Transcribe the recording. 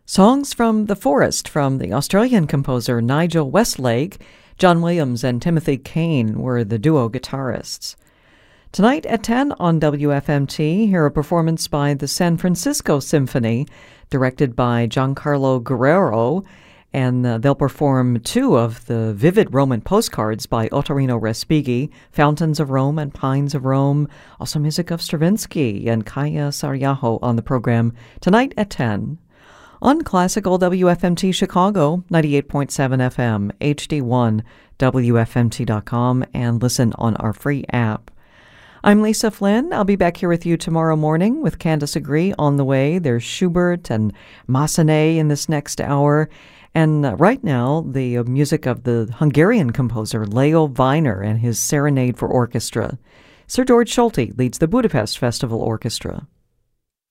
Songs from the Forest from the Australian composer Nigel Westlake. John Williams and Timothy Kane were the duo guitarists. Tonight at 10 on WFMT, hear a performance by the San Francisco Symphony, directed by Giancarlo Guerrero, and they'll perform two of the vivid Roman postcards by Ottorino Respighi, Fountains of Rome and Pines of Rome, also music of Stravinsky and Kaya Saryaho on the program tonight at 10. On Classical WFMT Chicago, 98.7 FM, HD1, WFMT.com, and listen on our free app. I'm Lisa Flynn. I'll be back here with you tomorrow morning with Candace Agree on the way. There's Schubert and Massenet in this next hour. And right now, the music of the Hungarian composer Leo Weiner and his Serenade for Orchestra. Sir George Solti leads the Budapest Festival Orchestra.